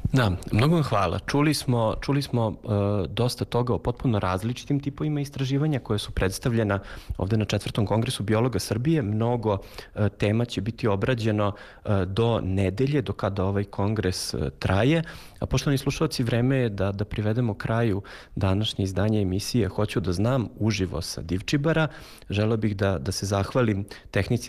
Da, mnogo vam hvala. Čuli smo dosta toga o potpuno različitim tipovima istraživanja koje su predstavljena ovde na 4. kongresu biologa Srbije. Mnogo tema će biti obrađeno do nedelje, do kada ovaj kongres traje. A poštovani slušalci, vreme je da privedemo kraju današnje izdanje emisije Hoću da znam uživo sa Divčibara. Želeo bih da se zahvalim tehnici